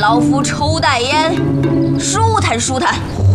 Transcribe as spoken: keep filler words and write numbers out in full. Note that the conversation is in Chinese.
老夫抽袋烟，舒坦舒坦。